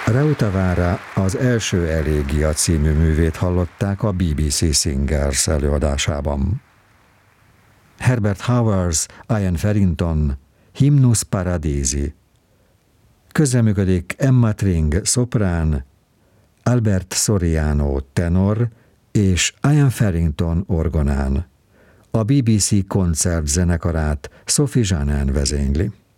Rautavaara az első elégia című művét hallották a BBC Singers előadásában. Herbert Howells, Ian Farrington, Hymnus Paradisi. Közreműködik Emma Tring, szoprán, Albert Soriano, tenor, és Ian Farrington, orgonán. A BBC koncertzenekarát Sophie Jeannin vezényli.